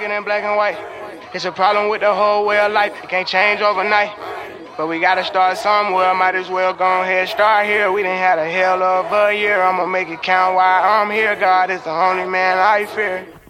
it in black and white. It's a problem with the whole way of life. It can't change overnight. But we gotta start somewhere. Might as well go ahead, start here. We done had a hell of a year. I'ma make it count while I'm here. God is the only man I fear.